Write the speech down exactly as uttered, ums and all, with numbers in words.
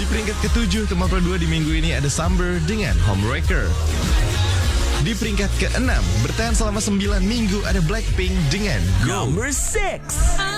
peringkat ketujuh Teman Pro dua di minggu ini ada Summer dengan Homewrecker. Di peringkat keenam bertahan selama sembilan minggu ada Blackpink dengan Go. Number six.